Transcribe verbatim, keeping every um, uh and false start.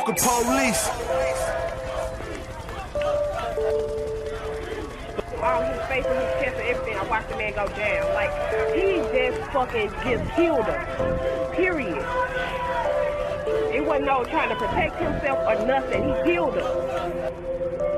Fucking police. All his face and his chest and everything, I watched the man go down. Like, he just fucking just killed her. Period. It wasn't no trying to protect himself or nothing. He killed her.